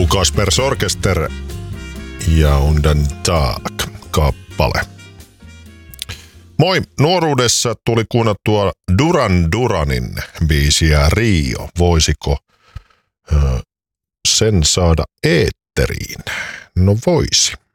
Kaspers Orkester ja Undan Tag kappale. Moi, nuoruudessa tuli kuunnattua Duran Duranin biisiä Rio. Voisiko sen saada eetteriin? No voisi.